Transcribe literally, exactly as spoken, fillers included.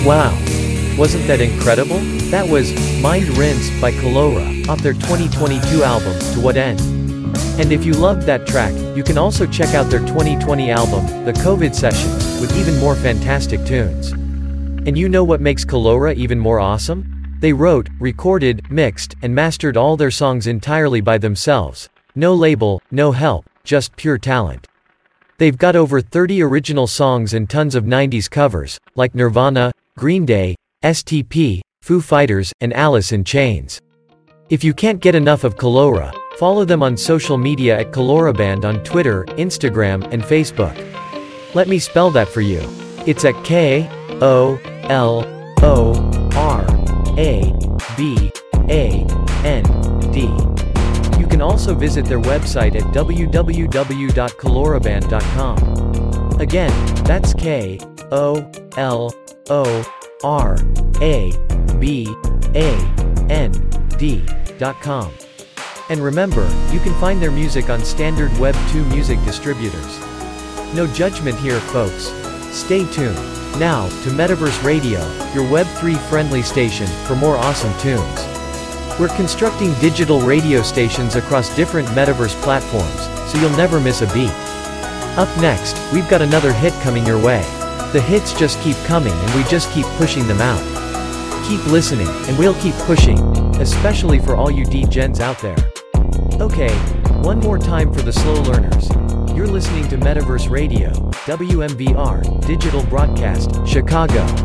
Wow! Wasn't that incredible? That was Mind Rinse by Colora, off their twenty twenty-two album, To What End? And if you loved that track, you can also check out their twenty twenty album, The COVID Sessions, with even more fantastic tunes. And you know what makes Colora even more awesome? They wrote, recorded, mixed, and mastered all their songs entirely by themselves. No label, no help, just pure talent. They've got over thirty original songs and tons of nineties covers, like Nirvana, Green Day, S T P, Foo Fighters, and Alice in Chains. If you can't get enough of Colora, follow them on social media at ColoraBand on Twitter, Instagram, and Facebook. Let me spell that for you. It's at K O L O R A B A N D. You can also visit their website at w w w dot coloraband dot com. Again, that's K O L O R A B A N D dot com. And remember, you can find their music on standard Web two music distributors. No judgment here, folks. Stay tuned. Now, to Metaverse Radio, your Web three friendly station, for more awesome tunes. We're constructing digital radio stations across different Metaverse platforms, so you'll never miss a beat. Up next, we've got another hit coming your way. The hits just keep coming and we just keep pushing them out. Keep listening, and we'll keep pushing, especially for all you D-Gens out there. Okay, one more time for the slow learners. You're listening to Metaverse Radio, W M B R, Digital Broadcast, Chicago.